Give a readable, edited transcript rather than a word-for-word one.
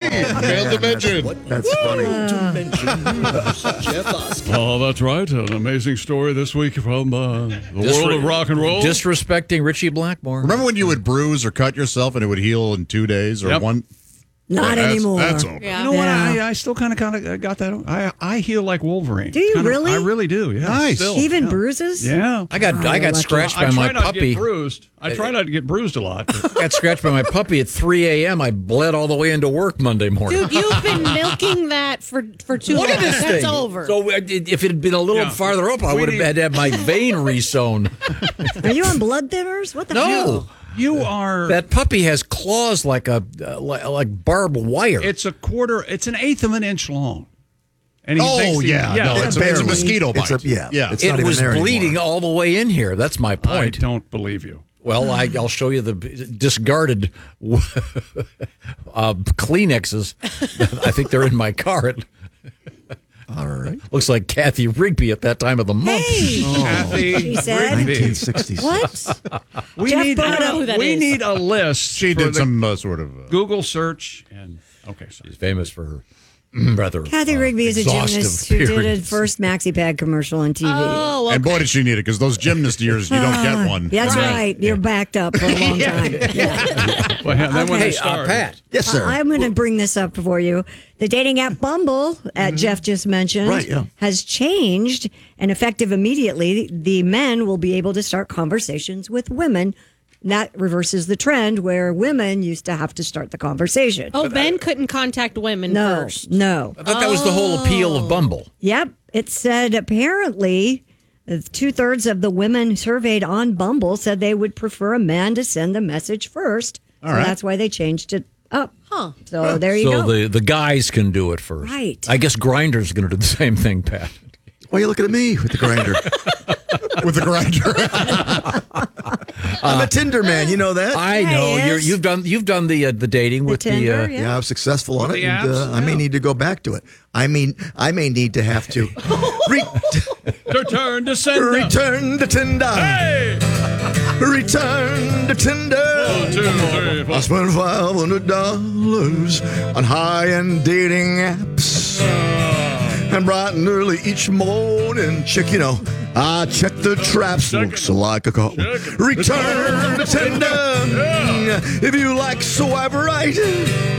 Failed to mention. That's funny. Jeff Oskey. Oh, that's right. An amazing story this week from the world of rock and roll. Disrespecting Richie Blackmore. Remember when you would bruise or cut yourself and it would heal in 2 days or one? Not anymore. That's over. You know what? I still kind of got that. I heal like Wolverine. Do you really? I really do. Yeah. Nice. Still. Even bruises? Yeah. I got scratched by my puppy. I try not to get bruised a lot. I got scratched by my puppy at 3 a.m. I bled all the way into work Monday morning. Dude, you've been milking that for too long. Look at this That's thing. over. So if it had been a little farther up, I would have had to have my vein resewn. Are you on blood thinners? What the hell? No. You are. That puppy has claws like like barbed wire. It's an eighth of an inch long. And No, it's a mosquito bite. Yeah. It's not it even was there bleeding anymore. all the way in here. That's my I point. don't believe you. Well, I'll show you the discarded Kleenexes. I think they're in my car. All right. Looks like Kathy Rigby at that time of the month. Hey, Kathy, she said. Rigby. 1966. What? We Jeff need brought up who that we is. need a list. She for did the some sort of Google search and okay. So She's famous for her rather. Kathy Rigby is a exhaustive gymnast who did a periods. first maxi pad commercial on TV. Oh, okay. And boy, did she need it because those gymnast years, you don't get one. That's right. You're backed up for a long time. Yeah. well, then when they Hey, started, Pat. Yes, sir. I'm going to bring this up for you. The dating app Bumble, Jeff just mentioned, Right, yeah. has changed, and effective immediately, the men will be able to start conversations with women. That reverses the trend where women used to have to start the conversation. Oh, Ben couldn't contact women no, first. no. I thought that was the whole appeal of Bumble. Yep. It said apparently 2/3 of the women surveyed on Bumble said they would prefer a man to send the message first. All right. So that's why they changed it up. Huh. So there you So go. the guys can do it first. Right. I guess Grindr's going to do the same thing, Pat. Why are you looking at me with the grinder? With the grinder. I'm a Tinder man. You know that? I know Yes. you've done the dating with Tinder, the. yeah. Yeah, I'm successful on With it, the and apps? I may need to go back to it. I may need to have to Return to sender. return to Tinder. Hey! Return to Tinder. 1, 2, 3, 4. I spent $500 on high-end dating apps. And bright and early each morning, I check the traps. Looks like a call. Return to Tinder. If you like swipe right,